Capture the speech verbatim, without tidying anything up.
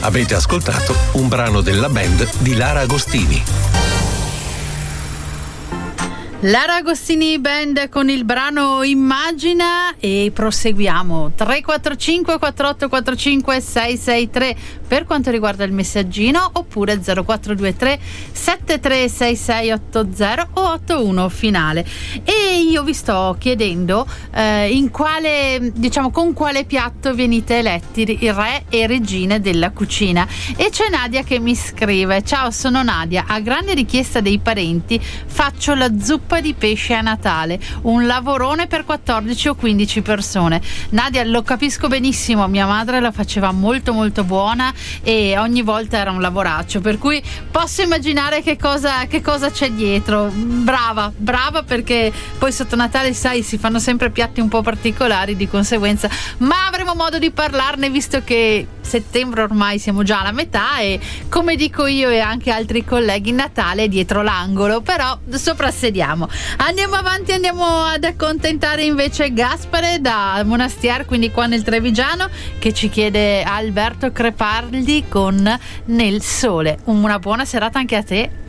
Avete ascoltato un brano della band di Lara Agostini. Lara Agostini Band con il brano Immagina, e proseguiamo. Tre quattro cinque quattro otto quattro cinque sei sei tre per quanto riguarda il messaggino, oppure zero quattro due tre sette tre sei sei otto zero o otto uno finale. E io vi sto chiedendo eh, in quale, diciamo, con quale piatto venite eletti i re e regine della cucina. E c'è Nadia che mi scrive: ciao, sono Nadia, a grande richiesta dei parenti faccio la zuppa di pesce a Natale, un lavorone per quattordici o quindici persone. Nadia, lo capisco benissimo, mia madre la faceva molto molto buona e ogni volta era un lavoraccio, per cui posso immaginare che cosa, che cosa c'è dietro. Brava, brava, perché poi sotto Natale, sai, si fanno sempre piatti un po' particolari, di conseguenza, ma avremo modo di parlarne, visto che settembre ormai siamo già alla metà e, come dico io e anche altri colleghi, Natale è dietro l'angolo, però soprassediamo. Andiamo avanti, andiamo ad accontentare invece Gaspare da Monastier, quindi qua nel Trevigiano, che ci chiede Alberto Crepardi con Nel Sole. Una buona serata anche a te.